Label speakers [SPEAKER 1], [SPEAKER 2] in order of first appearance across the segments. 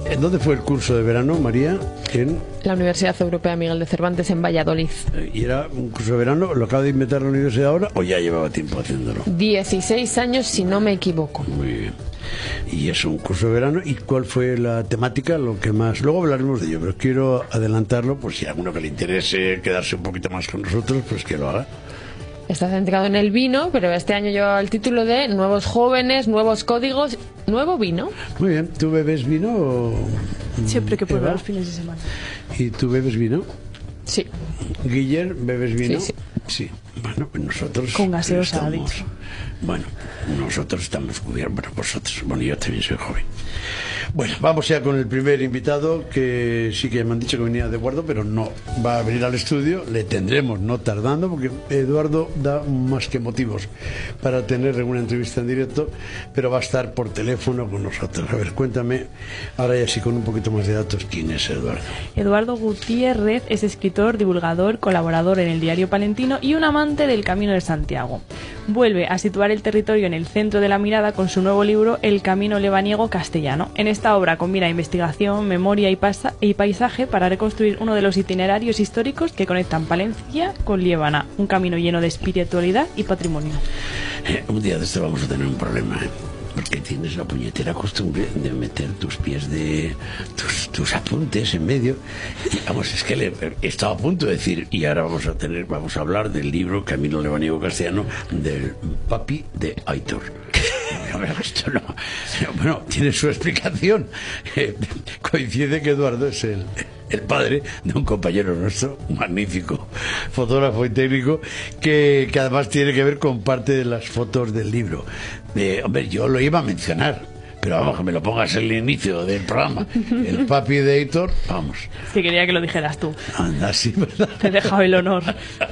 [SPEAKER 1] ¿En dónde fue el curso de verano, María? En
[SPEAKER 2] la Universidad Europea Miguel de Cervantes en Valladolid.
[SPEAKER 1] ¿Y era un curso de verano? ¿Lo acaba de inventar la universidad ahora o ya llevaba tiempo haciéndolo?
[SPEAKER 2] 16 años, si no me equivoco.
[SPEAKER 1] Muy bien. Y es un curso de verano. ¿Y cuál fue la temática? Lo que más... Luego hablaremos de ello, pero quiero adelantarlo, pues si a alguno que le interese quedarse un poquito más con nosotros, pues que lo haga.
[SPEAKER 2] Está centrado en el vino, pero este año lleva el título de Nuevos jóvenes, nuevos códigos, nuevo vino.
[SPEAKER 1] Muy bien. ¿Tú bebes vino o...?
[SPEAKER 3] Siempre que puedo, los fines de semana.
[SPEAKER 1] ¿Y tú bebes vino?
[SPEAKER 2] Sí.
[SPEAKER 1] Guiller, ¿bebes vino?
[SPEAKER 2] Sí.
[SPEAKER 1] Sí. Bueno, pues nosotros...
[SPEAKER 3] Con gaseosa, ha dicho.
[SPEAKER 1] Bueno, nosotros estamos cubiertos, bueno, vosotros, bueno, yo también soy joven. Bueno, vamos ya con el primer invitado, que sí que me han dicho que venía de Eduardo, pero no va a venir al estudio, le tendremos no tardando, porque Eduardo da más que motivos para tener alguna entrevista en directo, pero va a estar por teléfono con nosotros. A ver, cuéntame, ahora ya sí con un poquito más de datos, ¿quién es Eduardo?
[SPEAKER 3] Eduardo Gutiérrez es escritor, divulgador, colaborador en el Diario Palentino y un amante del Camino de Santiago. Vuelve a situar el territorio en el centro de la mirada con su nuevo libro El Camino Lebaniego Castellano. En esta obra combina investigación, memoria y paisaje para reconstruir uno de los itinerarios históricos que conectan Palencia con Liébana, un camino lleno de espiritualidad y patrimonio.
[SPEAKER 1] Un día de esto vamos a tener un problema, porque tienes la puñetera costumbre de meter tus pies de tus apuntes en medio. Y, vamos, es que he estado a punto de decir, y ahora vamos a hablar del libro Camino Lebaniego Castellano del papi de Aitor. Esto no. Bueno, tiene su explicación. Coincide que Eduardo es el padre de un compañero nuestro, un magnífico fotógrafo y técnico, que además tiene que ver con parte de las fotos del libro. Hombre, yo lo iba a mencionar, pero vamos, que me lo pongas en el inicio del programa. El papi de Héctor, vamos.
[SPEAKER 3] Sí, quería que lo dijeras tú.
[SPEAKER 1] Anda, sí, ¿verdad?
[SPEAKER 3] Te he dejado el honor.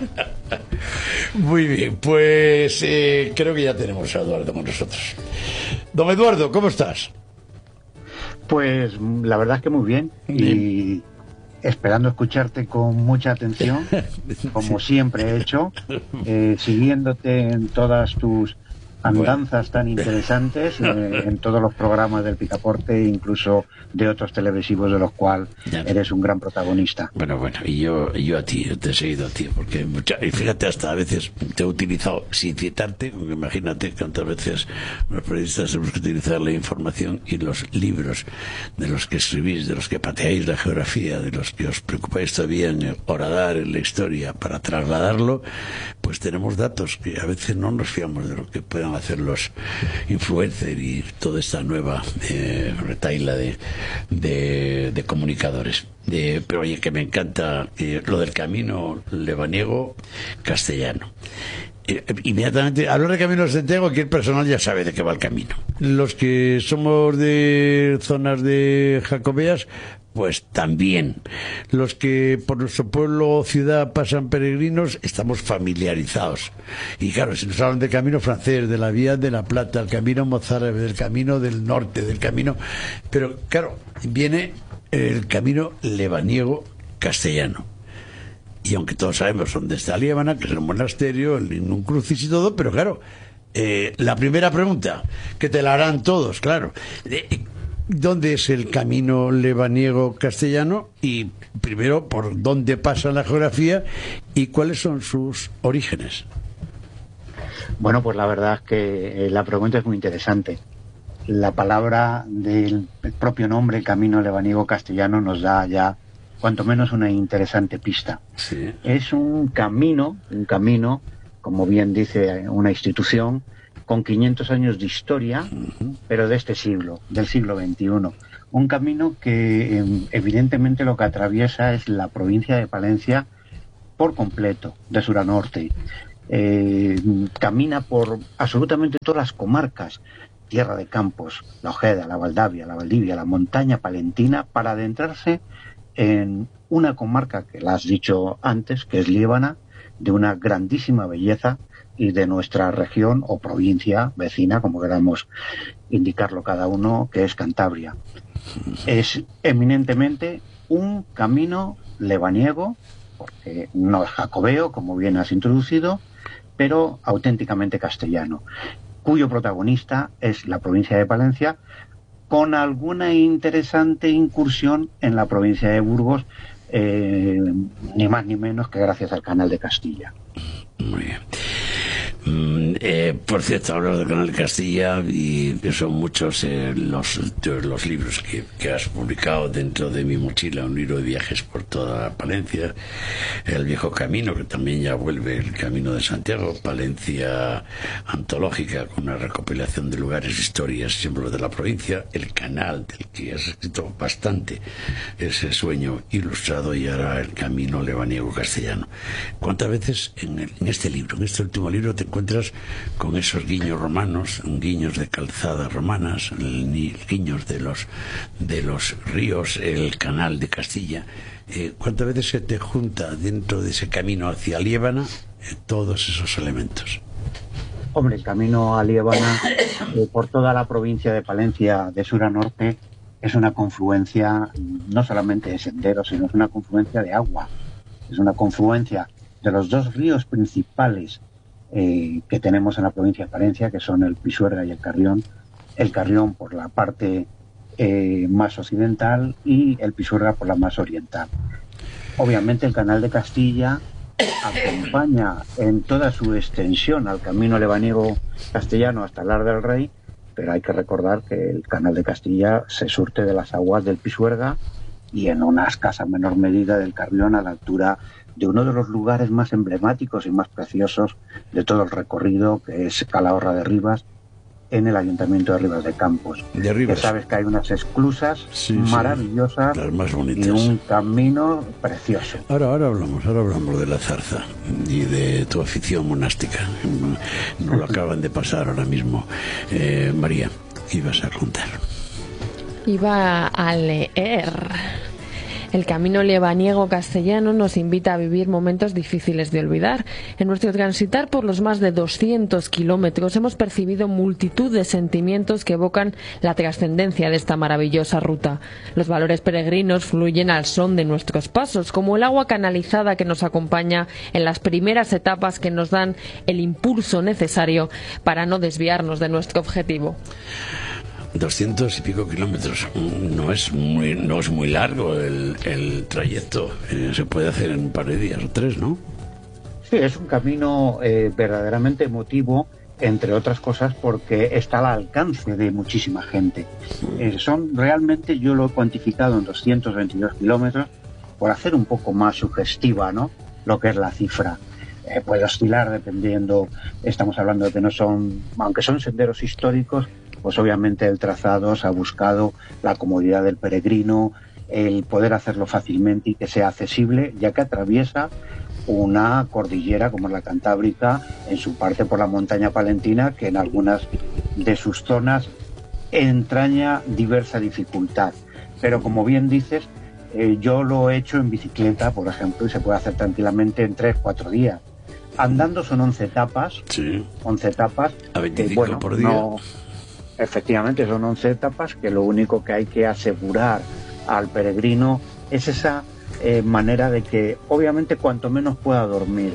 [SPEAKER 1] Muy bien, pues creo que ya tenemos a Eduardo con nosotros. Don Eduardo, ¿cómo estás?
[SPEAKER 4] Pues la verdad es que muy bien. Y esperando escucharte con mucha atención, como siempre he hecho, siguiéndote en todas tus andanzas tan interesantes, en todos los programas del Picaporte, incluso de otros televisivos de los cuales eres un gran protagonista.
[SPEAKER 1] Bueno, y yo a ti, yo te he seguido a ti, porque y fíjate, hasta a veces te he utilizado sin citarte, porque imagínate cuántas veces los periodistas tenemos que utilizar la información y los libros de los que escribís, de los que pateáis la geografía, de los que os preocupáis todavía en horadar en la historia para trasladarlo, pues tenemos datos que a veces no nos fiamos de lo que puedan hacer los influencers y toda esta nueva retaila de comunicadores. Pero oye, que me encanta lo del Camino Lebaniego Castellano. Inmediatamente, hablar de Camino de Santiago, cualquier persona ya sabe de qué va el camino. Los que somos de zonas de jacobeas, pues también. Los que por nuestro pueblo o ciudad pasan peregrinos, estamos familiarizados. Y claro, si nos hablan del camino francés, de la Vía de la Plata, el camino mozárabe, del camino del norte, del camino... Pero claro, viene el camino lebaniego castellano. Y aunque todos sabemos dónde está Liébana, que es el monasterio, el Lignum Crucis y todo, pero claro, la primera pregunta, que te la harán todos, claro... ¿Dónde es el camino lebaniego castellano? Y primero, ¿por dónde pasa la geografía? ¿Y cuáles son sus orígenes?
[SPEAKER 4] Bueno, pues la verdad es que la pregunta es muy interesante. La palabra del propio nombre, Camino Lebaniego Castellano, nos da ya cuanto menos una interesante pista.
[SPEAKER 1] Sí.
[SPEAKER 4] Es un camino, como bien dice una institución, con 500 años de historia, pero de este siglo, del siglo XXI. Un camino que evidentemente lo que atraviesa es la provincia de Palencia por completo, de sur a norte. Camina por absolutamente todas las comarcas, Tierra de Campos, la Ojeda, la Valdavia, la Valdivia, la montaña palentina, para adentrarse en una comarca que la has dicho antes, que es Liébana, de una grandísima belleza, y de nuestra región o provincia vecina, como queramos indicarlo cada uno, que es Cantabria. Es eminentemente un camino lebaniego, porque no es jacobeo, como bien has introducido, pero auténticamente castellano, cuyo protagonista es la provincia de Palencia, con alguna interesante incursión en la provincia de Burgos, ni más ni menos que gracias al Canal de Castilla.
[SPEAKER 1] Muy bien. Por cierto, hablas del Canal de Castilla y son muchos los libros que has publicado dentro de mi mochila, un libro de viajes por toda Palencia, El Viejo Camino, que también ya vuelve el Camino de Santiago, Palencia antológica con una recopilación de lugares, historias, símbolos de la provincia, El Canal, del que has escrito bastante, ese sueño ilustrado, y ahora El Camino lebaniego castellano. ¿Cuántas veces en este libro, en este último libro, te encuentras con esos guiños romanos, guiños de calzadas romanas, guiños de los ríos, el Canal de Castilla? ¿Cuántas veces se te junta dentro de ese camino hacia Liébana todos esos elementos?
[SPEAKER 4] Hombre, el camino a Liébana, por toda la provincia de Palencia, de sur a norte, es una confluencia no solamente de senderos, sino es una confluencia de agua. Es una confluencia de los dos ríos principales que tenemos en la provincia de Palencia, que son el Pisuerga y el Carrión por la parte más occidental y el Pisuerga por la más oriental. Obviamente el Canal de Castilla acompaña en toda su extensión al camino lebaniego castellano hasta el Ar del Rey, pero hay que recordar que el Canal de Castilla se surte de las aguas del Pisuerga y en una escasa menor medida del Carrión, a la altura de uno de los lugares más emblemáticos y más preciosos de todo el recorrido, que es Calahorra de Rivas, en el Ayuntamiento de Rivas de Campos.
[SPEAKER 1] De Rivas.
[SPEAKER 4] Que sabes que hay unas esclusas maravillosas,
[SPEAKER 1] las más bonitas,
[SPEAKER 4] y un camino precioso.
[SPEAKER 1] Ahora hablamos de la zarza y de tu afición monástica. Nos lo acaban de pasar ahora mismo. María, ¿qué ibas a contar?
[SPEAKER 2] Iba a leer. El camino lebaniego castellano nos invita a vivir momentos difíciles de olvidar. En nuestro transitar por los más de 200 kilómetros hemos percibido multitud de sentimientos que evocan la trascendencia de esta maravillosa ruta. Los valores peregrinos fluyen al son de nuestros pasos, como el agua canalizada que nos acompaña en las primeras etapas que nos dan el impulso necesario para no desviarnos de nuestro objetivo.
[SPEAKER 1] 200 y pico kilómetros, no es muy largo el trayecto, se puede hacer en un par de días o 3, ¿no?
[SPEAKER 4] Sí, es un camino verdaderamente emotivo, entre otras cosas porque está al alcance de muchísima gente. Realmente, yo lo he cuantificado en 222 kilómetros, por hacer un poco más sugestiva, ¿no?, lo que es la cifra. Puede oscilar dependiendo, estamos hablando de que no son, aunque son senderos históricos, pues obviamente el trazado se ha buscado la comodidad del peregrino, el poder hacerlo fácilmente y que sea accesible, ya que atraviesa una cordillera como es la Cantábrica, en su parte por la montaña palentina, que en algunas de sus zonas entraña diversa dificultad. Pero como bien dices, yo lo he hecho en bicicleta, por ejemplo, y se puede hacer tranquilamente en 3-4 días. Andando son 11 etapas,
[SPEAKER 1] sí.
[SPEAKER 4] 11 etapas.
[SPEAKER 1] A 25 por día.
[SPEAKER 4] Efectivamente, son 11 etapas que lo único que hay que asegurar al peregrino es esa manera de que, obviamente, cuanto menos pueda dormir,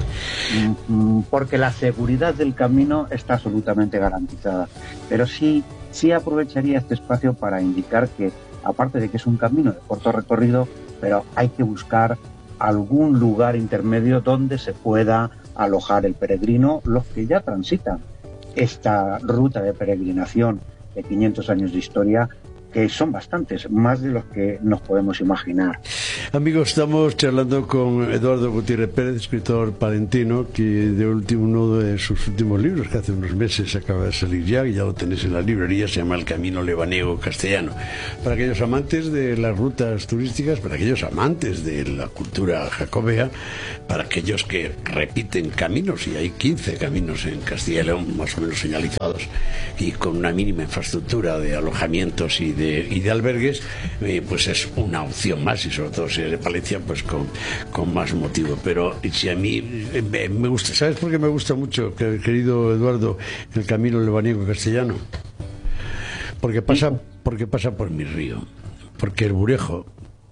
[SPEAKER 4] porque la seguridad del camino está absolutamente garantizada. Pero sí aprovecharía este espacio para indicar que, aparte de que es un camino de corto recorrido, pero hay que buscar algún lugar intermedio donde se pueda alojar el peregrino, los que ya transitan esta ruta de peregrinación de 500 años de historia, que son bastantes, más de los que nos podemos imaginar.
[SPEAKER 1] Amigos, estamos charlando con Eduardo Gutiérrez Pérez, escritor palentino, que de uno de sus últimos libros, que hace unos meses acaba de salir ya, y ya lo tenéis en la librería, se llama El Camino lebaniego castellano. Para aquellos amantes de las rutas turísticas, para aquellos amantes de la cultura jacobea, para aquellos que repiten caminos, y hay 15 caminos en Castilla y León más o menos señalizados, y con una mínima infraestructura de alojamientos y de albergues, pues es una opción más, y sobre todo si es de Palencia, pues con más motivo. Pero si a mí me gusta, ¿sabes por qué me gusta mucho, querido Eduardo, el camino lebaniego castellano? Porque pasa por mi río, porque el Burejo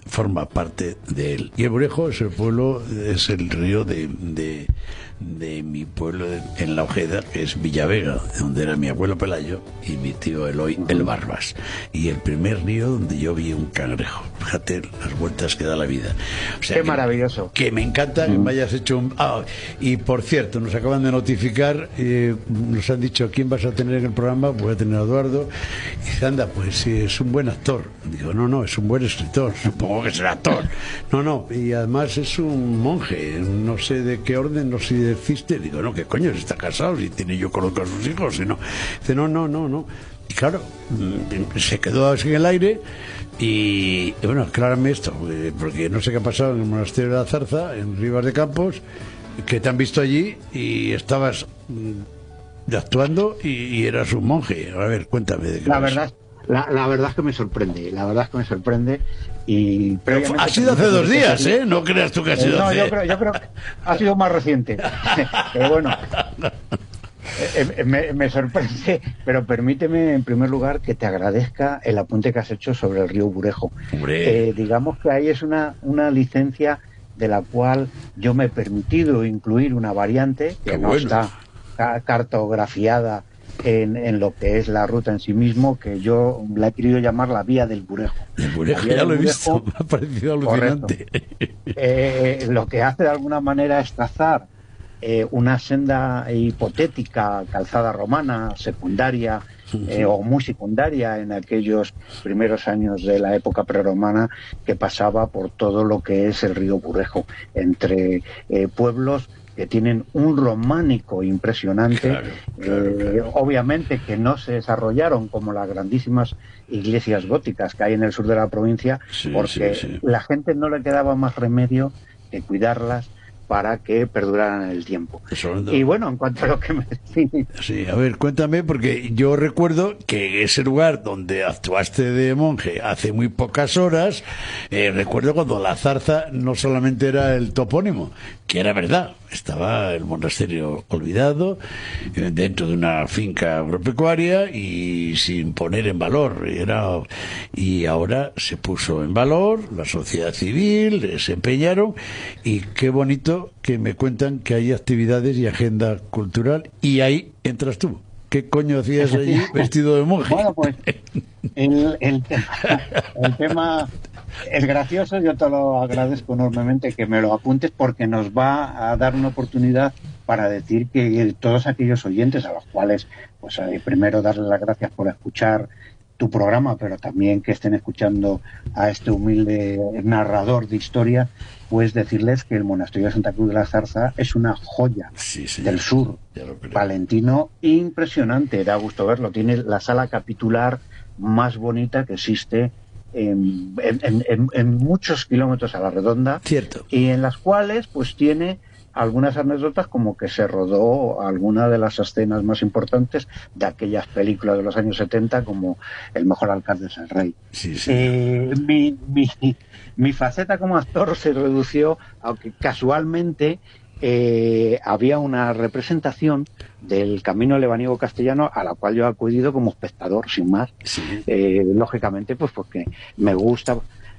[SPEAKER 1] forma parte de él. Y el Burejo es el pueblo, es el río de mi pueblo en La Ojeda, que es Villavega, donde era mi abuelo Pelayo y mi tío Eloy el Barbas. Y el primer río donde yo vi un cangrejo. Fíjate las vueltas que da la vida. O sea,
[SPEAKER 4] qué maravilloso.
[SPEAKER 1] Que me encanta que me hayas hecho un... y por cierto, nos acaban de notificar, nos han dicho quién vas a tener en el programa. Voy a tener a Eduardo. Y dice, anda, pues si es un buen actor. Digo, no, es un buen escritor. Supongo que será actor. No, y además es un monje. No sé de qué orden, no sé de Ciste. Digo, no, ¿qué coño? Está casado, si tiene, yo conozco a sus hijos, si no. Dice, no. Y claro, se quedó así en el aire. Y bueno, aclárame esto, porque no sé qué ha pasado en el monasterio de la Zarza, en Rivas de Campos, que te han visto allí y estabas actuando y eras un monje. A ver, cuéntame de qué
[SPEAKER 4] la verdad es que me sorprende, y
[SPEAKER 1] ha sido hace 2 días, ¿eh? No creas tú que ha sido hace...
[SPEAKER 4] yo creo que ha sido más reciente. Pero bueno, me sorprende, pero permíteme en primer lugar que te agradezca el apunte que has hecho sobre el río Burejo. Digamos que ahí es una licencia de la cual yo me he permitido incluir una variante que no está cartografiada en lo que es la ruta en sí mismo, que yo la he querido llamar la vía del Burejo.
[SPEAKER 1] El Burejo, ya lo he visto, me ha parecido alucinante.
[SPEAKER 4] Lo que hace de alguna manera es trazar una senda hipotética, calzada romana, secundaria, o muy secundaria en aquellos primeros años de la época prerromana, que pasaba por todo lo que es el río Burejo, entre pueblos que tienen un románico impresionante, claro. Obviamente que no se desarrollaron como las grandísimas iglesias góticas que hay en el sur de la provincia, porque la gente no le quedaba más remedio que cuidarlas para que perduraran en el tiempo. Y bueno, en cuanto a lo que me define...
[SPEAKER 1] Sí, a ver, cuéntame, porque yo recuerdo que ese lugar donde actuaste de monje hace muy pocas horas, recuerdo cuando la Zarza no solamente era el topónimo, que era verdad, estaba el monasterio olvidado, dentro de una finca agropecuaria y sin poner en valor. Y ahora se puso en valor, la sociedad civil, se empeñaron, y qué bonito que me cuentan que hay actividades y agenda cultural, y ahí entras tú. ¿Qué coño hacías allí vestido de monje?
[SPEAKER 4] Bueno, pues el tema es gracioso, yo te lo agradezco enormemente que me lo apuntes, porque nos va a dar una oportunidad para decir que todos aquellos oyentes a los cuales, pues primero darles las gracias por escuchar tu programa, pero también que estén escuchando a este humilde narrador de historia, pues decirles que el monasterio de Santa Cruz de la Zarza es una joya del sur palentino, impresionante, da gusto verlo. Tiene la sala capitular más bonita que existe en muchos kilómetros a la redonda.
[SPEAKER 1] Cierto.
[SPEAKER 4] Y en las cuales pues tiene algunas anécdotas, como que se rodó alguna de las escenas más importantes de aquellas películas de los años 70, como El mejor alcalde es el rey. Mi faceta como actor se redució, aunque casualmente había una representación del Camino Lebaniego Castellano a la cual yo he acudido como espectador, sin más. Lógicamente, pues porque me gusta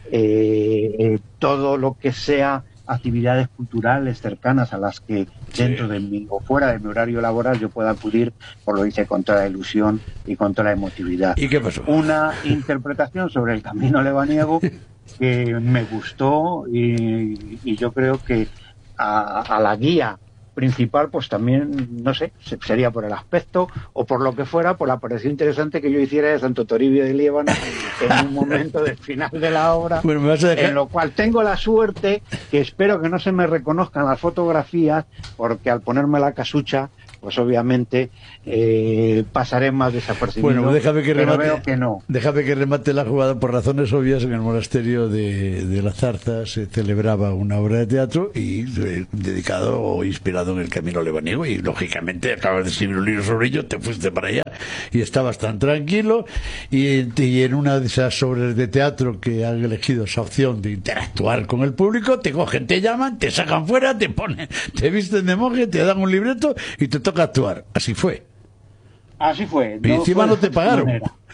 [SPEAKER 4] todo lo que sea actividades culturales cercanas a las que dentro de mi o fuera de mi horario laboral yo pueda acudir, por lo hice con toda la ilusión y con toda la emotividad.
[SPEAKER 1] ¿Y qué pasó?
[SPEAKER 4] Una interpretación sobre el Camino Lebaniego que me gustó, y yo creo que a la guía principal, pues también, no sé, sería por el aspecto o por lo que fuera, por la pareció interesante que yo hiciera de Santo Toribio de Liébana en un momento del final de la obra,
[SPEAKER 1] bueno, ¿me vas a dejar?
[SPEAKER 4] En lo cual tengo la suerte, que espero que no se me reconozcan las fotografías, porque al ponerme la casucha, pues obviamente pasaré más desapercibido.
[SPEAKER 1] Bueno, déjame que remate,
[SPEAKER 4] veo que no.
[SPEAKER 1] Déjame que remate la jugada. Por razones obvias, en el monasterio de la Zarza se celebraba una obra de teatro y dedicado o inspirado en el Camino Lebaniego, y lógicamente acabas de escribir un libro sobre ello, te fuiste para allá y estabas tan tranquilo, y en una de esas obras de teatro que han elegido esa opción de interactuar con el público, te cogen, te llaman, te sacan fuera, te ponen, te visten de monje, te dan un libreto y te toca actuar. Así fue.
[SPEAKER 4] Así fue.
[SPEAKER 1] Y encima no te pagaron.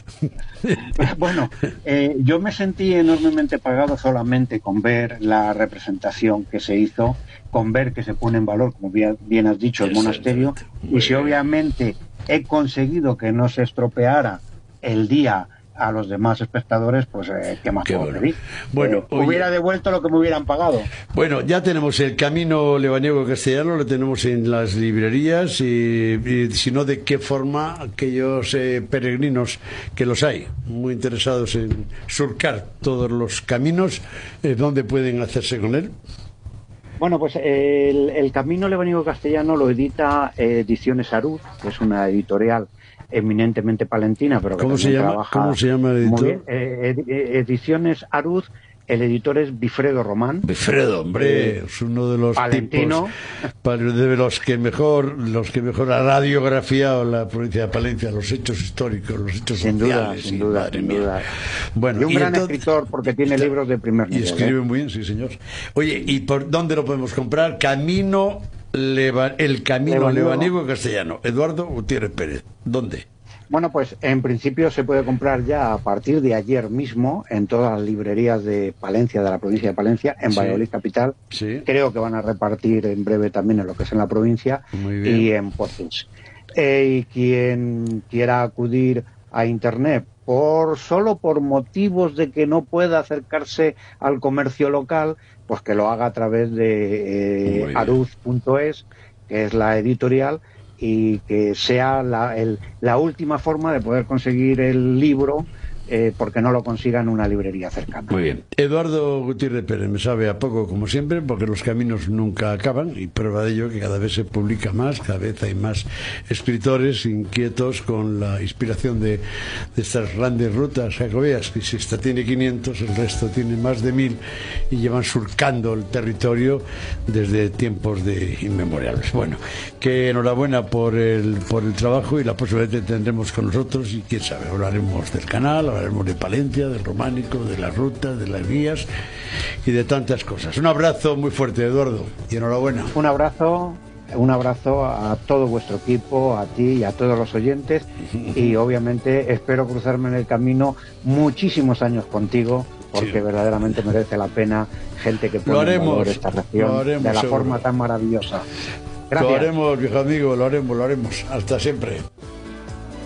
[SPEAKER 4] Bueno, yo me sentí enormemente pagado solamente con ver la representación que se hizo, con ver que se pone en valor, como bien has dicho, el monasterio, y si obviamente he conseguido que no se estropeara el día a los demás espectadores, pues qué más puedo pedir.
[SPEAKER 1] Bueno,
[SPEAKER 4] hubiera devuelto lo que me hubieran pagado.
[SPEAKER 1] Bueno, ya tenemos el Camino Lebaniego Castellano, lo tenemos en las librerías y si no, de qué forma aquellos peregrinos, que los hay, muy interesados en surcar todos los caminos, ¿dónde pueden hacerse con él?
[SPEAKER 4] Bueno, pues el Camino Lebaniego Castellano lo edita Ediciones Arús, que es una editorial eminentemente palentina, pero que
[SPEAKER 1] ¿Cómo se llama el editor?
[SPEAKER 4] Ediciones Arús, el editor es Bifredo Román.
[SPEAKER 1] Bifredo, hombre, es uno de los
[SPEAKER 4] palentino,
[SPEAKER 1] tipos de los que mejor ha radiografiado la provincia de Palencia, los hechos históricos, los hechos sociales.
[SPEAKER 4] Sin duda.
[SPEAKER 1] Bueno,
[SPEAKER 4] y un gran escritor, porque tiene libros de primer nivel.
[SPEAKER 1] Y escribe muy bien, sí, señor. Oye, ¿y por dónde lo podemos comprar? El Camino Lebaniego Castellano. Eduardo Gutiérrez Pérez. ¿Dónde?
[SPEAKER 4] Bueno, pues en principio se puede comprar ya a partir de ayer mismo en todas las librerías de Palencia, de la provincia de Palencia, en Valladolid capital.
[SPEAKER 1] Sí.
[SPEAKER 4] Creo que van a repartir en breve también en lo que es en la provincia y en Potes. Y quien quiera acudir a Internet solo por motivos de que no pueda acercarse al comercio local, pues que lo haga a través de aruz.es, que es la editorial, y que sea la última forma de poder conseguir el libro, porque no lo consiga en una librería cercana.
[SPEAKER 1] Muy bien. Eduardo Gutiérrez Pérez me sabe a poco, como siempre, porque los caminos nunca acaban, y prueba de ello que cada vez se publica más, cada vez hay más escritores inquietos con la inspiración de estas grandes rutas jacobeas, que si esta tiene 500, el resto tiene más de 1000, y llevan surcando el territorio desde tiempos inmemoriales. Bueno, que enhorabuena por el trabajo, y la próxima vez te tendremos con nosotros, y quién sabe, hablaremos del canal, hablaremos de Palencia, del románico, de las rutas, de las guías y de tantas cosas. Un abrazo muy fuerte, Eduardo, y enhorabuena.
[SPEAKER 4] Un abrazo a todo vuestro equipo, a ti y a todos los oyentes, y obviamente espero cruzarme en el camino muchísimos años contigo, porque verdaderamente merece la pena gente que pone en valor esta región de la forma tan maravillosa. Gracias.
[SPEAKER 1] Lo haremos, viejo amigo, lo haremos. Hasta siempre.